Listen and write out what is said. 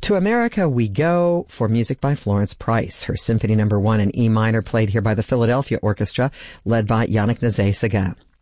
To America We Go for music by Florence Price. Her Symphony No. 1 in E minor played here by the Philadelphia Orchestra, led by Yannick Nézet-Séguin.